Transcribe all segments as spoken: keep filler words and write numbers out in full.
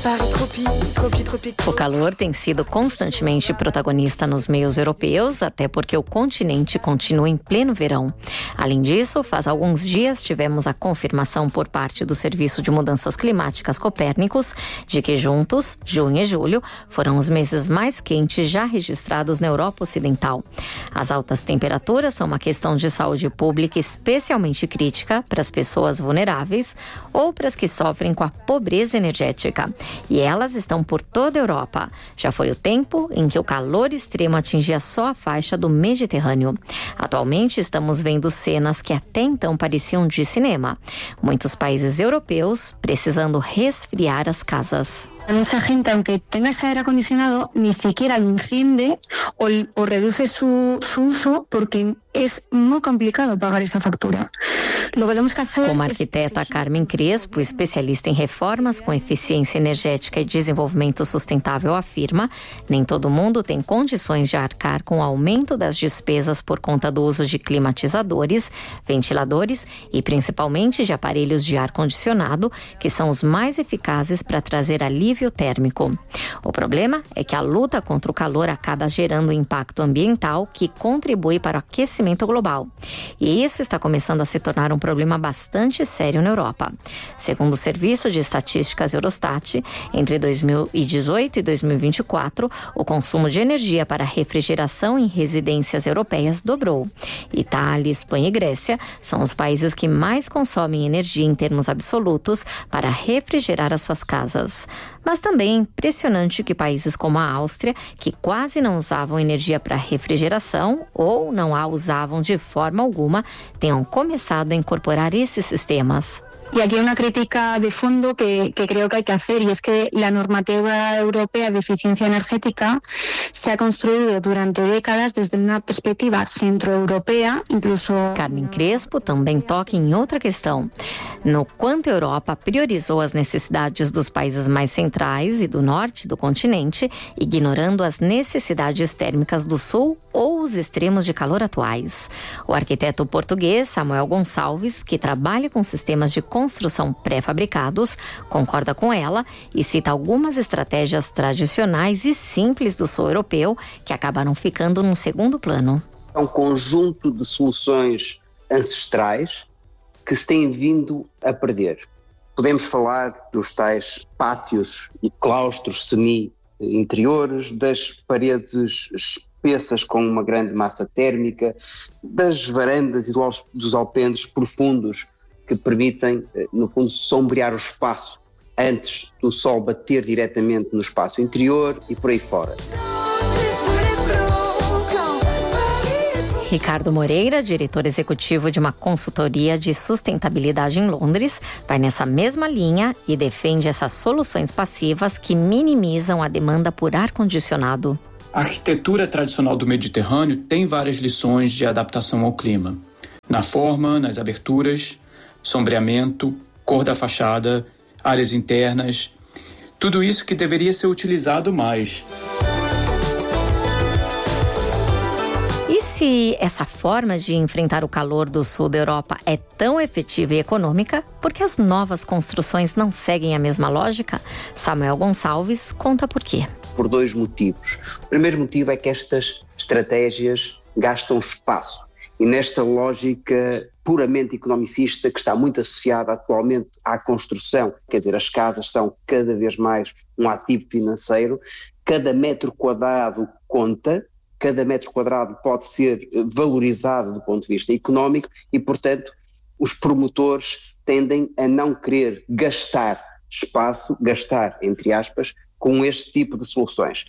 O calor tem sido constantemente protagonista nos meios europeus, até porque o continente continua em pleno verão. Além disso, faz alguns dias tivemos a confirmação por parte do Serviço de Mudanças Climáticas Copérnicos de que juntos, junho e julho, foram os meses mais quentes já registrados na Europa Ocidental. As altas temperaturas são uma questão de saúde pública especialmente crítica para as pessoas vulneráveis ou para as que sofrem com a pobreza energética. E elas estão por toda a Europa. Já foi o tempo em que o calor extremo atingia só a faixa do Mediterrâneo. Atualmente estamos vendo cenas que até então pareciam de cinema. Muitos países europeus precisando resfriar as casas. Mucha gente, aunque tenga ese aire acondicionado, ni siquiera lo enciende o, o reduce su, su uso porque es muy complicado pagar esa factura. Lo que tenemos que hacer. Como a arquiteta es... Carmen Crespo, especialista em reformas com eficiência energética e desenvolvimento sustentável, afirma, nem todo mundo tem condições de arcar com o aumento das despesas por conta do uso de climatizadores, ventiladores e principalmente de aparelhos de ar-condicionado, que são os mais eficazes para trazer alívio térmico. O problema é que a luta contra o calor acaba gerando um impacto ambiental que contribui para o aquecimento global. E isso está começando a se tornar um problema bastante sério na Europa. Segundo o Serviço de Estatísticas Eurostat, entre dois mil e dezoito e dois mil e vinte e quatro, o consumo de energia para refrigeração em residências europeias dobrou. Itália, Espanha e Grécia são os países que mais consomem energia em termos absolutos para refrigerar as suas casas. Mas também é impressionante que países como a Áustria, que quase não usavam energia para refrigeração ou não a usavam de forma alguma, tenham começado a incorporar esses sistemas. Y aquí hay una crítica de fondo que, que creo que hay que hacer, y es que la normativa europea de eficiencia energética se ha construido durante décadas desde una perspectiva centroeuropea, incluso... Carmen Crespo também toca em outra questão. No quanto a Europa priorizou as necessidades dos países mais centrais e do norte do continente, ignorando as necessidades térmicas do sul ou os extremos de calor atuais. O arquiteto português Samuel Gonçalves, que trabalha com sistemas de construção pré-fabricados, concorda com ela e cita algumas estratégias tradicionais e simples do sul europeu que acabaram ficando num segundo plano. É um conjunto de soluções ancestrais que se têm vindo a perder. Podemos falar dos tais pátios e claustros semi-interiores, das paredes espessas com uma grande massa térmica, das varandas e dos alpendres profundos que permitem, no fundo, sombrear o espaço antes do sol bater diretamente no espaço interior e por aí fora. Ricardo Moreira, diretor executivo de uma consultoria de sustentabilidade em Londres, vai nessa mesma linha e defende essas soluções passivas que minimizam a demanda por ar-condicionado. A arquitetura tradicional do Mediterrâneo tem várias lições de adaptação ao clima. Na forma, nas aberturas, sombreamento, cor da fachada, áreas internas, tudo isso que deveria ser utilizado mais. E se essa forma de enfrentar o calor do sul da Europa é tão efetiva e econômica, por que as novas construções não seguem a mesma lógica? Samuel Gonçalves conta por quê. Por dois motivos. O primeiro motivo é que estas estratégias gastam espaço. E nesta lógica puramente economicista que está muito associada atualmente à construção, quer dizer, as casas são cada vez mais um ativo financeiro, cada metro quadrado conta, cada metro quadrado pode ser valorizado do ponto de vista económico e, portanto, os promotores tendem a não querer gastar espaço, gastar, entre aspas, com este tipo de soluções.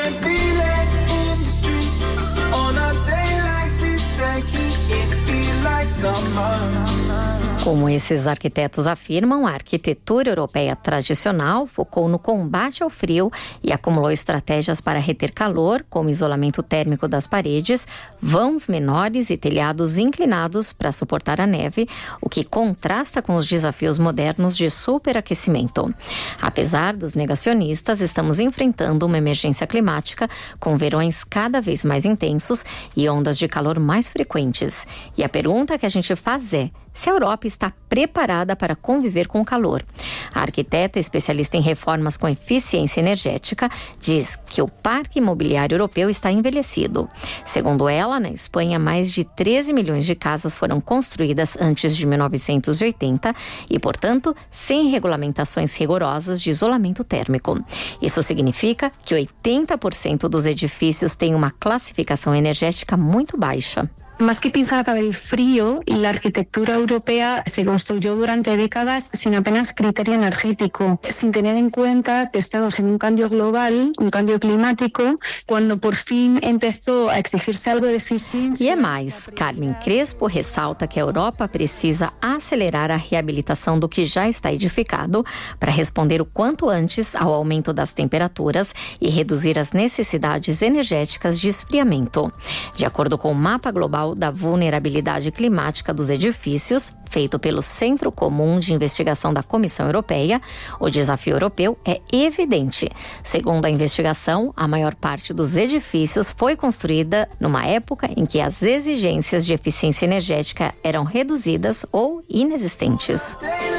Como esses arquitetos afirmam, a arquitetura europeia tradicional focou no combate ao frio e acumulou estratégias para reter calor, como isolamento térmico das paredes, vãos menores e telhados inclinados para suportar a neve, o que contrasta com os desafios modernos de superaquecimento. Apesar dos negacionistas, estamos enfrentando uma emergência climática com verões cada vez mais intensos e ondas de calor mais frequentes. E a pergunta que a gente faz é: se a Europa está preparada para conviver com o calor. A arquiteta, especialista em reformas com eficiência energética, diz que o parque imobiliário europeu está envelhecido. Segundo ela, na Espanha, mais de treze milhões de casas foram construídas antes de mil novecentos e oitenta e, portanto, sem regulamentações rigorosas de isolamento térmico. Isso significa que oitenta por cento dos edifícios têm uma classificação energética muito baixa. Más que pensar para el frío, la arquitectura europea se construyó durante décadas sin apenas criterio energético, sin tener en cuenta que estamos en un cambio global, un cambio climático, cuando por fin empezó a exigirse algo de eficiencia. E é mais, Carmen Crespo ressalta que a Europa precisa acelerar a reabilitação do que já está edificado para responder o quanto antes ao aumento das temperaturas e reduzir as necessidades energéticas de esfriamento. De acordo com o mapa global da vulnerabilidade climática dos edifícios, feito pelo Centro Comum de Investigação da Comissão Europeia, o desafio europeu é evidente. Segundo a investigação, a maior parte dos edifícios foi construída numa época em que as exigências de eficiência energética eram reduzidas ou inexistentes.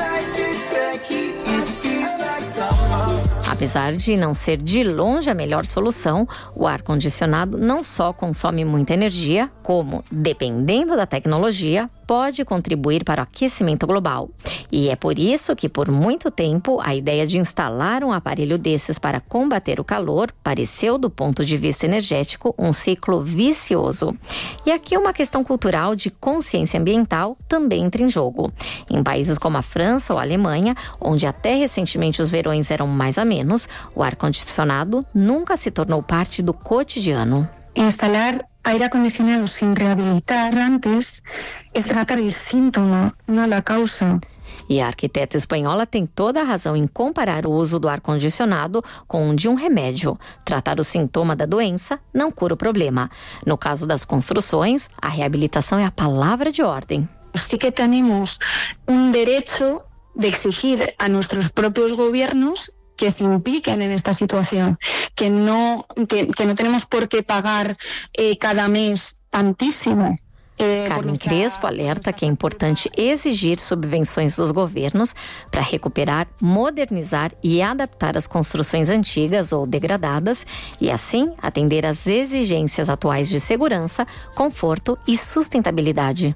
Apesar de não ser de longe a melhor solução, o ar-condicionado não só consome muita energia, como, dependendo da tecnologia, pode contribuir para o aquecimento global. E é por isso que, por muito tempo, a ideia de instalar um aparelho desses para combater o calor pareceu, do ponto de vista energético, um ciclo vicioso. E aqui uma questão cultural de consciência ambiental também entra em jogo. Em países como a França ou a Alemanha, onde até recentemente os verões eram mais amenos, o ar-condicionado nunca se tornou parte do cotidiano. Instalar aire acondicionado sin rehabilitar antes es tratar el síntoma, no la causa. E a arquiteta espanhola tem toda a razão em comparar o uso do ar-condicionado com o de um remédio. Tratar o sintoma da doença não cura o problema. No caso das construções, a reabilitação é a palavra de ordem. Sí que tenemos un derecho de exigir a nuestros propios gobiernos que se impliquen en esta situación, que no, que, que no tenemos por qué pagar eh, cada mes tantísimo. Carmen Crespo alerta que é importante exigir subvenções dos governos para recuperar, modernizar e adaptar as construções antigas ou degradadas e, assim, atender às exigências atuais de segurança, conforto e sustentabilidade.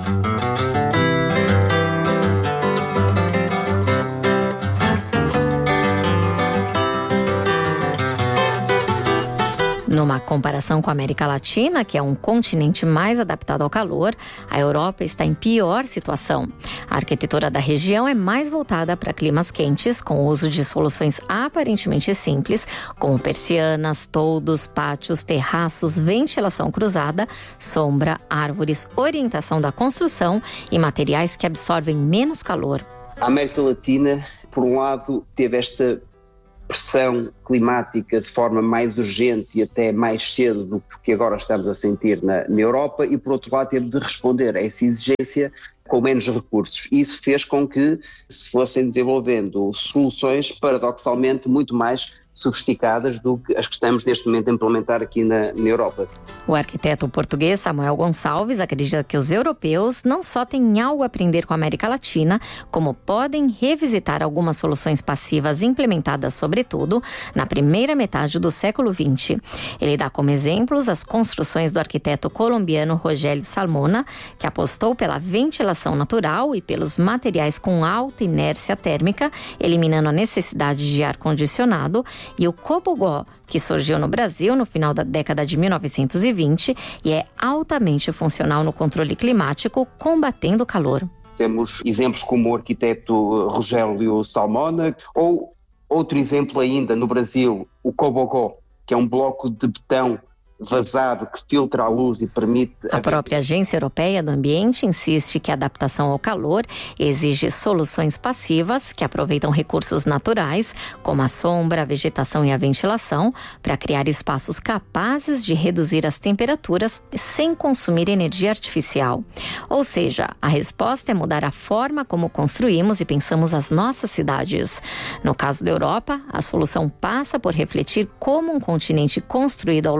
Numa comparação com a América Latina, que é um continente mais adaptado ao calor, a Europa está em pior situação. A arquitetura da região é mais voltada para climas quentes, com o uso de soluções aparentemente simples, como persianas, toldos, pátios, terraços, ventilação cruzada, sombra, árvores, orientação da construção e materiais que absorvem menos calor. A América Latina, por um lado, teve esta pressão climática de forma mais urgente e até mais cedo do que agora estamos a sentir na, na Europa e, por outro lado, teve de responder a essa exigência com menos recursos. Isso fez com que se fossem desenvolvendo soluções, paradoxalmente, muito mais sofisticadas do que as que estamos neste momento a implementar aqui na, na Europa. O arquiteto português Samuel Gonçalves acredita que os europeus não só têm algo a aprender com a América Latina, como podem revisitar algumas soluções passivas implementadas, sobretudo, na primeira metade do século vinte. Ele dá como exemplos as construções do arquiteto colombiano Rogério Salmona, que apostou pela ventilação natural e pelos materiais com alta inércia térmica, eliminando a necessidade de ar-condicionado, e o Cobogó, que surgiu no Brasil no final da década de mil novecentos e vinte e é altamente funcional no controle climático, combatendo o calor. Temos exemplos como o arquiteto Rogério Salmona, ou outro exemplo ainda no Brasil, o Cobogó, que é um bloco de betão vazado que filtra a luz e permite... A própria Agência Europeia do Ambiente insiste que a adaptação ao calor exige soluções passivas que aproveitam recursos naturais, como a sombra, a vegetação e a ventilação, para criar espaços capazes de reduzir as temperaturas sem consumir energia artificial. Ou seja, a resposta é mudar a forma como construímos e pensamos as nossas cidades. No caso da Europa, a solução passa por refletir como um continente construído ao longo de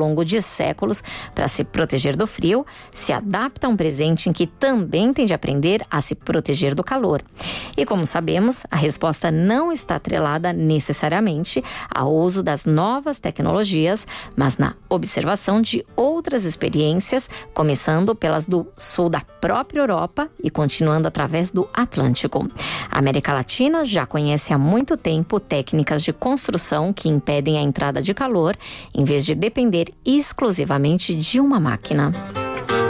séculos para se proteger do frio, se adapta a um presente em que também tem de aprender a se proteger do calor. E como sabemos, a resposta não está atrelada necessariamente ao uso das novas tecnologias, mas na observação de outras experiências, começando pelas do sul da própria Europa e continuando através do Atlântico. A América Latina já conhece há muito tempo técnicas de construção que impedem a entrada de calor, em vez de depender exclusivamente de uma máquina.